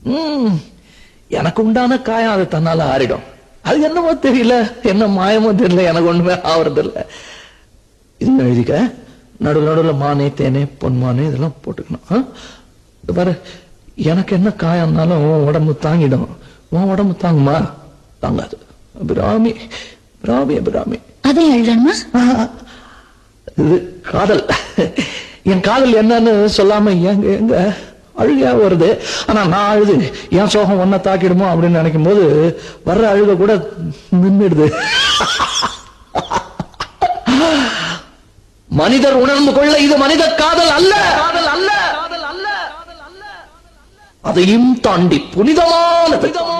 எனக்கு உண்டான காயம் அது தன்னால ஆறிடும். அது என்னமோ தெரியல, என்ன மாயமோ தெரியல, எனக்கு ஒண்ணுமே ஆவறது இல்ல. இது எழுதிக்க, நடுவில் நடுவில் மானே தேனே பொன்மானே இதெல்லாம் போட்டுக்கணும். பாரு, எனக்கு என்ன காயம்னாலும் உடம்பு தாங்கிடும், உன் உடம்பு தாங்குமா? தாங்காது. அபிராமி அபிராமி அபிராமி. அதை எழுதணுமா? இது காதல். என் காதல் என்னன்னு சொல்லாம எங்க எங்க அழுகையா வருது. ஆனா நான் அழுது என் சோகம் ஒன்ன தாக்கிடுமோ அப்படின்னு நினைக்கும் போது வர்ற அழுக கூட நின்றுடுது. மனிதர் உணர்ந்து கொள்ள இது மனித காதல் அல்ல, காதல் அல்ல, அதையும் தாண்டி புனிதமான